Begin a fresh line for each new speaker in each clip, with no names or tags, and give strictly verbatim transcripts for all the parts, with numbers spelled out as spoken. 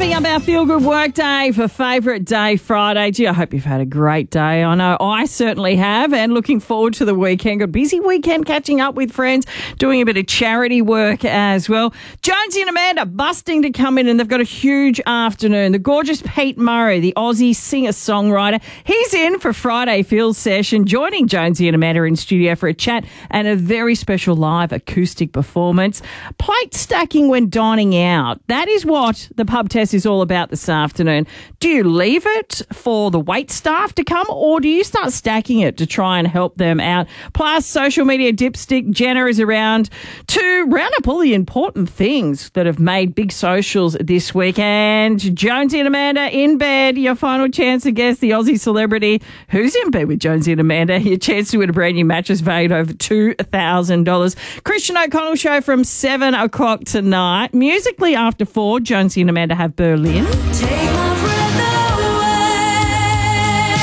Wrapping up our Feel Good Work Day for Favourite Day Friday. Gee, I hope you've had a great day. I know I certainly have, and looking forward to the weekend. Got a busy weekend catching up with friends, doing a bit of charity work as well. Jonesy and Amanda busting to come in, and they've got a huge afternoon. The gorgeous Pete Murray, the Aussie singer-songwriter, he's in for Friday Feel Session, joining Jonesy and Amanda in studio for a chat and a very special live acoustic performance. Plate stacking when dining out. That is what the pub test is all about this afternoon. Do you leave it for the wait staff to come, or do you start stacking it to try and help them out? Plus, social media dipstick Jenna is around to round up all the important things that have made big socials this week. And Jonesy and Amanda in bed. Your final chance to guess the Aussie celebrity who's in bed with Jonesy and Amanda. Your chance to win a brand new mattress valued over two thousand dollars. Christian O'Connell show from seven o'clock tonight. Musically after four, Jonesy and Amanda have Berlin. Take my breath away.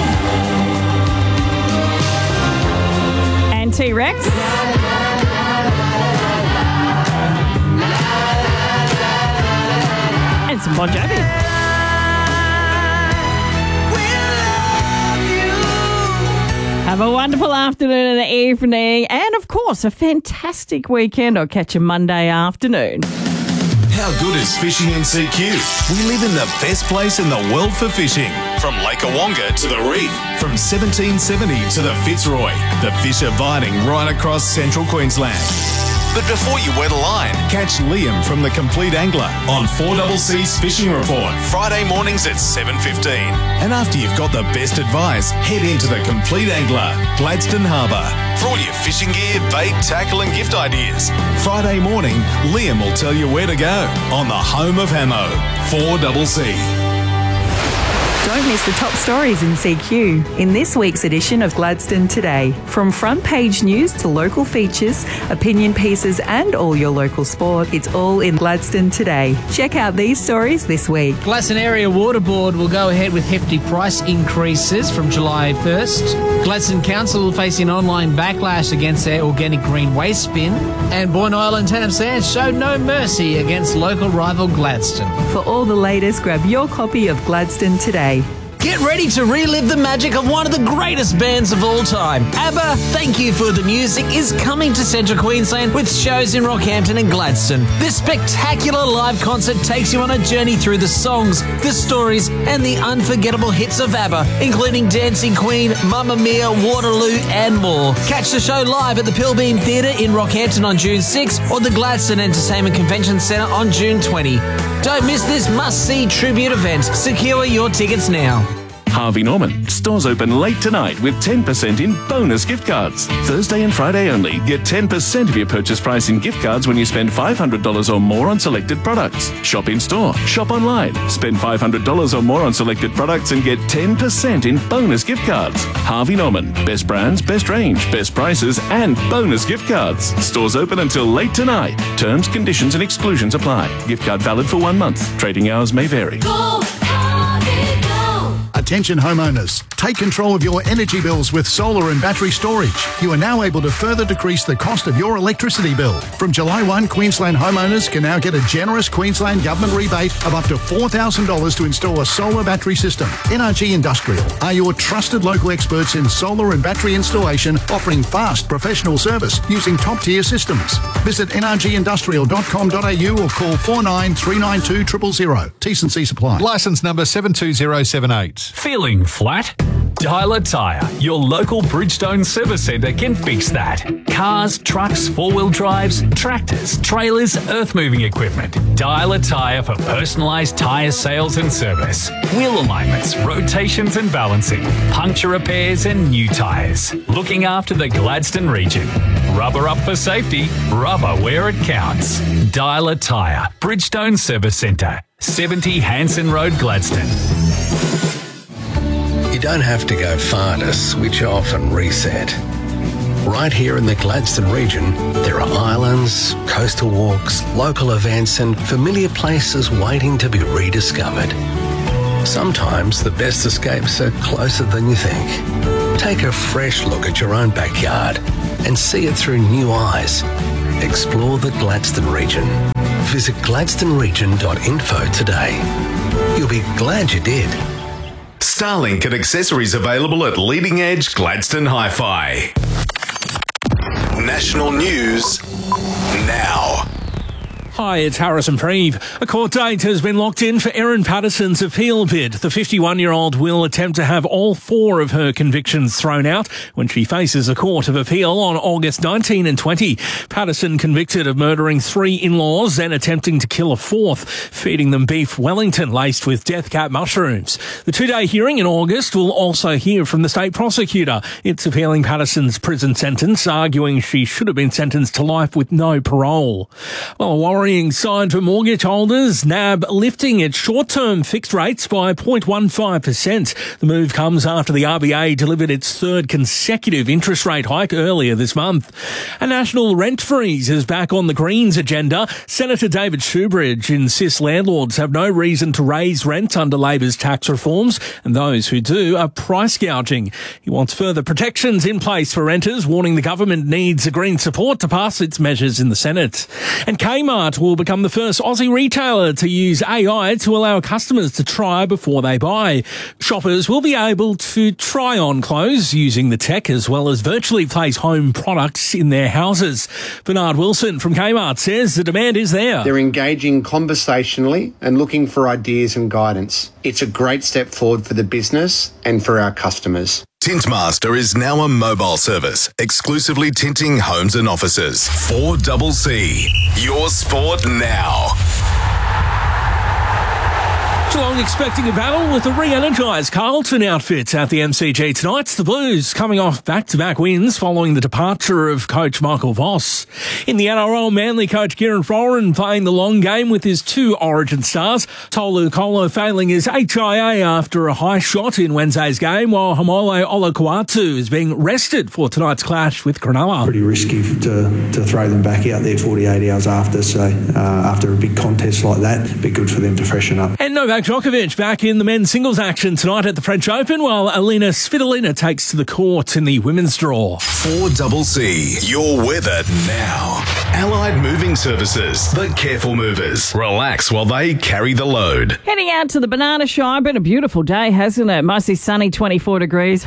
And T-Rex. And some Bon Jovi. Have a wonderful afternoon and evening, and of course a fantastic weekend. I'll catch you Monday afternoon.
How good is fishing in C Q? We live in the best place in the world for fishing. From Lake Awonga to the reef, from seventeen seventy to the Fitzroy, the fish are biting right across central Queensland. But before you wet a line, catch Liam from The Complete Angler on four C C's Fishing Report, Friday mornings at seven fifteen. And after you've got the best advice, head into The Complete Angler, Gladstone Harbour, for all your fishing gear, bait, tackle and gift ideas. Friday morning, Liam will tell you where to go on the home of Hamo, four C C.
Don't miss the top stories in C Q in this week's edition of Gladstone Today. From front page news to local features, opinion pieces and all your local sport, it's all in Gladstone Today. Check out these stories this week.
Gladstone Area Water Board will go ahead with hefty price increases from July first. Gladstone Council facing online backlash against their organic green waste bin. And Boyne Island Tennant Sands showed no mercy against local rival Gladstone.
For all the latest, grab your copy of Gladstone Today.
Get ready to relive the magic of one of the greatest bands of all time. ABBA, Thank You for the Music, is coming to Central Queensland with shows in Rockhampton and Gladstone. This spectacular live concert takes you on a journey through the songs, the stories, and the unforgettable hits of ABBA, including Dancing Queen, Mamma Mia, Waterloo, and more. Catch the show live at the Pilbeam Theatre in Rockhampton on June sixth or the Gladstone Entertainment Convention Centre on June twentieth. Don't miss this must-see tribute event. Secure your tickets now.
Harvey Norman. Stores open late tonight with ten percent in bonus gift cards. Thursday and Friday only. Get ten percent of your purchase price in gift cards when you spend five hundred dollars or more on selected products. Shop in store. Shop online. Spend five hundred dollars or more on selected products and get ten percent in bonus gift cards. Harvey Norman. Best brands, best range, best prices and bonus gift cards. Stores open until late tonight. Terms, conditions and exclusions apply. Gift card valid for one month. Trading hours may vary.
Go, Harvey, go. Attention homeowners, take control of your energy bills with solar and battery storage. You are now able to further decrease the cost of your electricity bill. From July first, Queensland homeowners can now get a generous Queensland government rebate of up to four thousand dollars to install a solar battery system. N R G Industrial are your trusted local experts in solar and battery installation, offering fast professional service using top-tier systems. Visit n r g industrial dot com dot a u or call four nine three nine two zero zero zero. T's and C's apply.
Licence number seven two zero seven eight.
Feeling flat? Dialer Tyre, your local Bridgestone service centre can fix that. Cars, trucks, four-wheel drives, tractors, trailers, earth-moving equipment. Dialer Tyre for personalised tyre sales and service. Wheel alignments, rotations and balancing, puncture repairs and new tyres. Looking after the Gladstone region. Rubber up for safety, rubber where it counts. Dialer Tyre, Bridgestone Service Centre, seventy Hanson Road, Gladstone.
You don't have to go far to switch off and reset. Right here in the Gladstone region, there are islands, coastal walks, local events and familiar places waiting to be rediscovered. Sometimes the best escapes are closer than you think. Take a fresh look at your own backyard and see it through new eyes. Explore the Gladstone region. Visit gladstone region dot info today. You'll be glad you did.
Starlink and accessories available at Leading Edge Gladstone Hi-Fi. National news now.
Hi, it's Harrison Preeve. A court date has been locked in for Erin Patterson's appeal bid. The fifty-one-year-old will attempt to have all four of her convictions thrown out when she faces a court of appeal on August nineteenth and twentieth. Patterson convicted of murdering three in-laws and attempting to kill a fourth, feeding them beef Wellington laced with death cap mushrooms. The two-day hearing in August will also hear from the state prosecutor. It's appealing Patterson's prison sentence, arguing she should have been sentenced to life with no parole. Well, a worrying sign for mortgage holders, N A B lifting its short-term fixed rates by zero point one five percent. The move comes after the R B A delivered its third consecutive interest rate hike earlier this month. A national rent freeze is back on the Greens agenda. Senator David Shoebridge insists landlords have no reason to raise rent under Labor's tax reforms, and those who do are price gouging. He wants further protections in place for renters, warning the government needs a Green support to pass its measures in the Senate. And Kmart will become the first Aussie retailer to use A I to allow customers to try before they buy. Shoppers will be able to try on clothes using the tech, as well as virtually place home products in their houses. Bernard Wilson from Kmart says the demand is there.
They're engaging conversationally and looking for ideas and guidance. It's a great step forward for the business and for our customers.
Tintmaster is now a mobile service, exclusively tinting homes and offices. four C C, your sport now.
Geelong expecting a battle with the re-energised Carlton outfit at the M C G tonight. The Blues coming off back-to-back wins following the departure of coach Michael Voss. In the N R L, Manly coach Kieran Foran playing the long game with his two Origin stars. Tolu Kolo failing his H I A after a high shot in Wednesday's game, while Hamole Olakwatu is being rested for tonight's clash with Cronulla.
Pretty risky to, to throw them back out there forty-eight hours after, so uh, after a big contest like that, it'd be good for them to freshen up.
And Novak Djokovic back in the men's singles action tonight at the French Open, while Alina Svitolina takes to the court in the women's draw.
four C C, your weather now. Allied Moving Services, the careful movers. Relax while they carry the load.
Heading out to the Banana Shire. Been a beautiful day, hasn't it? Mostly sunny, twenty-four degrees.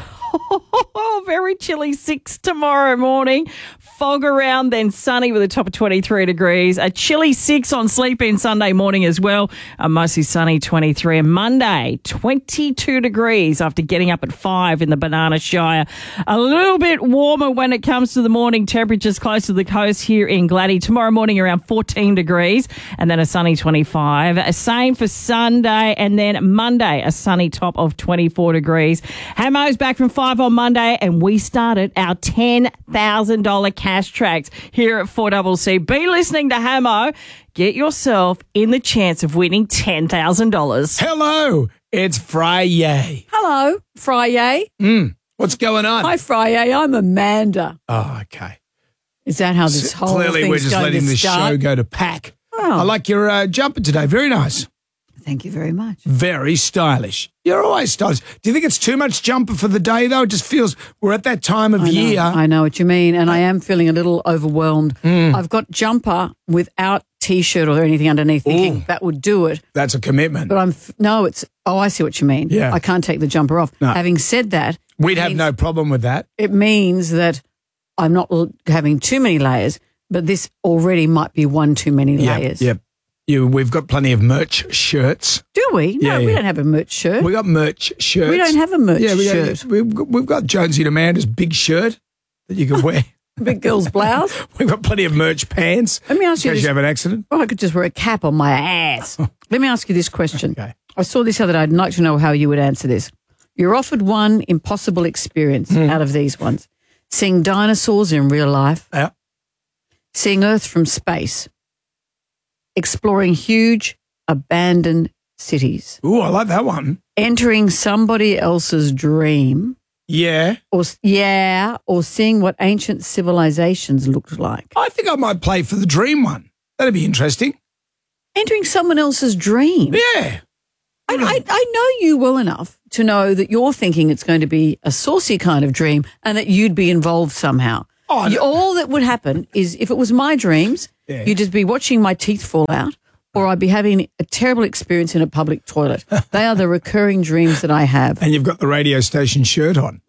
Very chilly, six tomorrow morning. Fog around, then sunny with a top of twenty-three degrees. A chilly six on sleep-in Sunday morning as well. A mostly sunny twenty-three. And Monday, twenty-two degrees after getting up at five in the Banana Shire. A little bit warmer when it comes to the morning temperatures close to the coast here in Gladdy. Tomorrow morning around fourteen degrees and then a sunny twenty-five. Same for Sunday, and then Monday, a sunny top of twenty-four degrees. Hamo's back from five on Monday, and we started our ten thousand dollars cash tracks here at four C C. Be listening to Hamo. Get yourself in the chance of winning ten thousand dollars.
Hello, it's Friday.
Hello, Friday.
Mm, what's going on?
Hi, Friday. I'm Amanda.
Oh, okay.
Is that how this whole
Clearly,
thing's
we're just
going
letting
to
the
start?
show go to pack.
Oh.
I like your uh, jumper today. Very nice.
Thank you very much.
Very stylish. You're always stylish. Do you think it's too much jumper for the day, though? It just feels we're at that time of
I know,
year.
I know what you mean, and I am feeling a little overwhelmed.
Mm.
I've got jumper without T-shirt or anything underneath, thinking
Ooh.
that would do it.
That's a commitment.
But I'm f- no, it's oh, I see what you mean.
Yeah.
I can't take the jumper off.
No.
Having said that,
We'd have no problem with that.
it means that I'm not l- having too many layers, but this already might be one too many layers.
Yep. You, we've got plenty of merch shirts.
Do we? No,
Yeah,
we
yeah.
don't have a merch shirt.
We got merch shirts.
We don't have a merch
yeah, we
shirt.
Got, we've, got, we've got Jonesy and Amanda's big shirt that you can wear.
Big girl's blouse.
We've got plenty of merch pants.
Let me ask you
in case
this.
you have an accident.
Well, I could just wear a cap on my ass. Let me ask you this question.
Okay.
I saw this the other day. I'd like to know how you would answer this. You're offered one impossible experience
Mm.
out of these ones. Seeing dinosaurs in real life.
Yeah.
Seeing Earth from space. Exploring huge abandoned cities.
Ooh, I like that one.
Entering somebody else's dream.
Yeah.
Or yeah, or seeing what ancient civilizations looked like.
I think I might play for the dream one. That'd be interesting.
Entering someone else's dream.
Yeah.
I, I, I know you well enough to know that you're thinking it's going to be a saucy kind of dream and that you'd be involved somehow.
Oh,
You- all that would happen is if it was my dreams,
Yeah.
You'd just be watching my teeth fall out, or I'd be having a terrible experience in a public toilet. They are the recurring dreams that I have.
And you've got the radio station shirt on.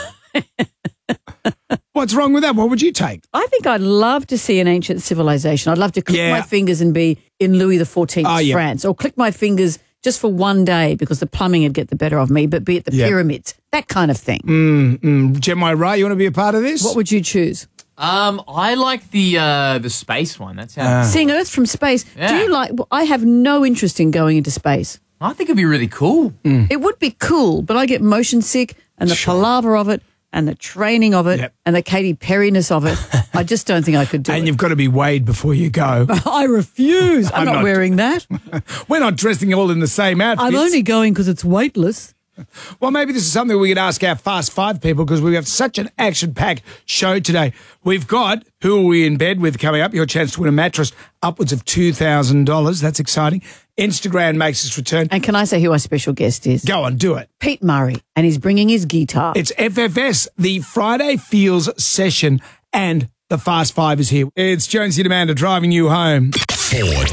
What's wrong with that? What would you take?
I think I'd love to see an ancient civilization. I'd love to click
Yeah.
my fingers and be in Louis the fourteenth's
Oh, yeah.
France, or click my fingers just for one day because the plumbing would get the better of me, but be at the
Yeah.
pyramids, that kind of thing.
Mm, mm. Gemini Ray, you want to be a part of this?
What would you choose?
Um, I like the uh, the space one. That sounds.
Seeing Earth from space. Do
Yeah.
you like? Well, I have no interest in going into space.
I think it'd be really cool.
It would be cool, but I get motion sick and the palaver of it and the training of it
Yep.
and the Katy Perry-ness of it. I just don't think I could do
And
it.
you've got to be weighed before you go.
I refuse. I'm,
I'm
not,
not-
wearing that.
We're not dressing all in the same outfits.
I'm only going because it's weightless.
Well, maybe this is something we could ask our Fast Five people because we have such an action-packed show today. We've got Who Are We in Bed With coming up, your chance to win a mattress upwards of two thousand dollars. That's exciting. Instagram makes its return.
And can I say who our special guest is?
Go on, do it.
Pete Murray, and he's bringing his guitar.
It's F F S, the Friday Feels session, and the Fast Five is here. It's Jonesy and Amanda driving you home.
Ford.